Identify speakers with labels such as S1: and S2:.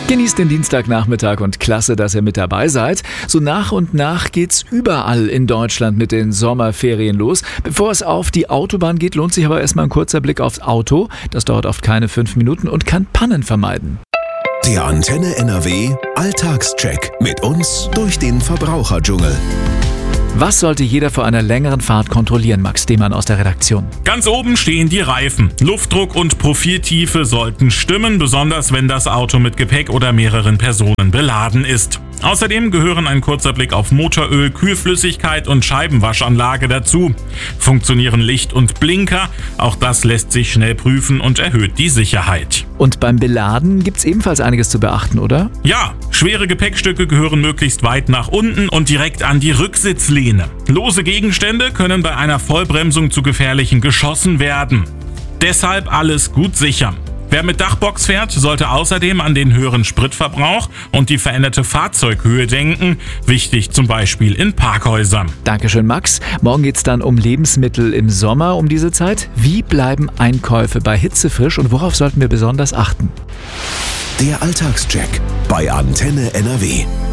S1: Genießt den Dienstagnachmittag und klasse, dass ihr mit dabei seid. So nach und nach geht's überall in Deutschland mit den Sommerferien los. Bevor es auf die Autobahn geht, lohnt sich aber erstmal ein kurzer Blick aufs Auto. Das dauert oft keine 5 Minuten und kann Pannen vermeiden.
S2: Der Antenne NRW Alltagscheck mit uns durch den Verbraucherdschungel.
S1: Was sollte jeder vor einer längeren Fahrt kontrollieren, Max Demann aus der Redaktion?
S3: Ganz oben stehen die Reifen. Luftdruck und Profiltiefe sollten stimmen, besonders wenn das Auto mit Gepäck oder mehreren Personen beladen ist. Außerdem gehören ein kurzer Blick auf Motoröl, Kühlflüssigkeit und Scheibenwaschanlage dazu. Funktionieren Licht und Blinker? Auch das lässt sich schnell prüfen und erhöht die Sicherheit.
S1: Und beim Beladen gibt's ebenfalls einiges zu beachten, oder?
S3: Ja, schwere Gepäckstücke gehören möglichst weit nach unten und direkt an die Rücksitzlehne. Lose Gegenstände können bei einer Vollbremsung zu gefährlichen geschossen werden. Deshalb alles gut sichern. Wer mit Dachbox fährt, sollte außerdem an den höheren Spritverbrauch und die veränderte Fahrzeughöhe denken. Wichtig zum Beispiel in Parkhäusern.
S1: Dankeschön, Max. Morgen geht's dann um Lebensmittel im Sommer um diese Zeit. Wie bleiben Einkäufe bei Hitze frisch und worauf sollten wir besonders achten?
S2: Der Alltagscheck bei Antenne NRW.